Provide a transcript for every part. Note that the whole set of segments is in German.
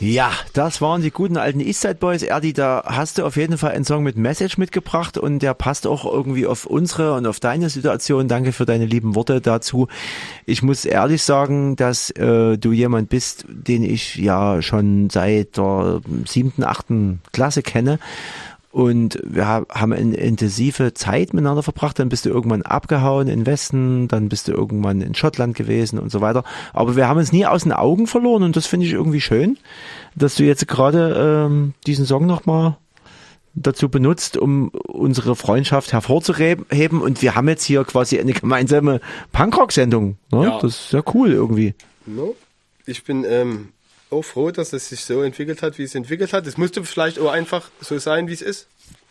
Ja, das waren die guten alten Eastside Boys. Erdi, da hast du auf jeden Fall einen Song mit Message mitgebracht und der passt auch irgendwie auf unsere und auf deine Situation. Danke für deine lieben Worte dazu. Ich muss ehrlich sagen, dass du jemand bist, den ich ja schon seit der 7., 8. Klasse kenne. Und wir haben eine intensive Zeit miteinander verbracht. Dann bist du irgendwann abgehauen in den Westen, dann bist du irgendwann in Schottland gewesen und so weiter. Aber wir haben uns nie aus den Augen verloren und das finde ich irgendwie schön, dass du jetzt gerade diesen Song nochmal dazu benutzt, um unsere Freundschaft hervorzuheben. Und wir haben jetzt hier quasi eine gemeinsame Punkrock-Sendung. Ne? Ja. Das ist ja cool irgendwie. No. Ich bin auch froh, dass es sich so entwickelt hat, wie es entwickelt hat. Es musste vielleicht auch einfach so sein, wie es ist.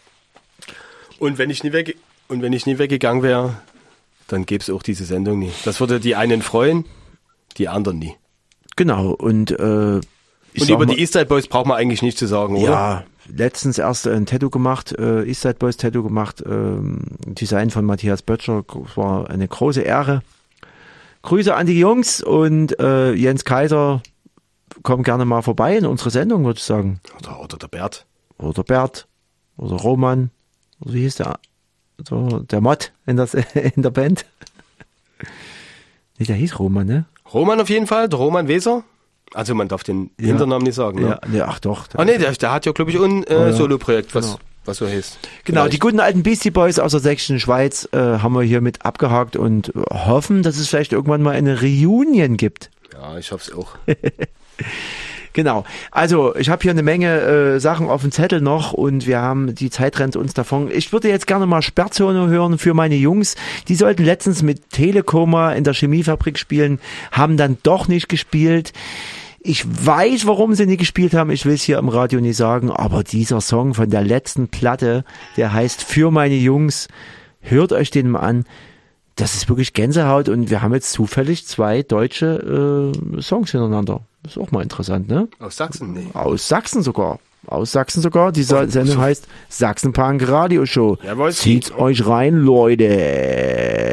Und wenn ich nie weggegangen wäre, dann gäbe es auch diese Sendung nie. Das würde die einen freuen, die anderen nie. Genau. Und über die Eastside Boys braucht man eigentlich nicht zu sagen, oder? Ja, letztens erst ein Tattoo gemacht, Eastside Boys Tattoo gemacht, Design von Matthias Böttcher. Das war eine große Ehre. Grüße an die Jungs und Jens Kaiser. Komm gerne mal vorbei in unsere Sendung, würde ich sagen. Oder der Bert. Oder Bert. Oder Roman. Oder wie hieß der? So, der Mod in der Band. Nee, der hieß Roman, ne? Roman auf jeden Fall, der Roman Weser. Also man darf den Hinternamen nicht sagen, ne? Ja, nee, ach doch. Der hat ja, glaube ich, ein Solo-Projekt, was so heißt. Genau, vielleicht. Die guten alten Beastie Boys aus der sächsischen Schweiz haben wir hier mit abgehakt und hoffen, dass es vielleicht irgendwann mal eine Reunion gibt. Ja, ich hoffe es auch. Genau, also ich habe hier eine Menge Sachen auf dem Zettel noch und wir haben, die Zeit rennt uns davon. Ich würde jetzt gerne mal Sperrzone hören für meine Jungs. Die sollten letztens mit Telekoma in der Chemiefabrik spielen, haben dann doch nicht gespielt. Ich weiß, warum sie nicht gespielt haben, ich will es hier im Radio nicht sagen, aber dieser Song von der letzten Platte, der heißt Für meine Jungs, hört euch den mal an. Das ist wirklich Gänsehaut und wir haben jetzt zufällig 2 deutsche Songs hintereinander. Das ist auch mal interessant, ne? Aus Sachsen? Nee. Aus Sachsen sogar. Die Sendung heißt Sachsen Punk Radio Show. Jawohl. Zieht's euch rein, Leute.